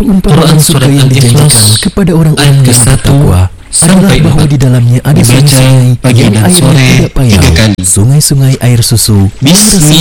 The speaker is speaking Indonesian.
Perumpamaan surga yang dijanjikan kepada orang-orang yang bertakwa adalah bahwa di dalamnya ada sungai-sungai pagi dan air sore yang tidak payah, 3 kali. sungai-sungai air susu, Bismillahirrahmanirrahim.